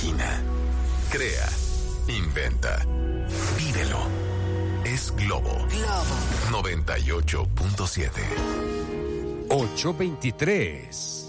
Imagina, crea, inventa, vívelo. Es Globo 98.7. 8:23.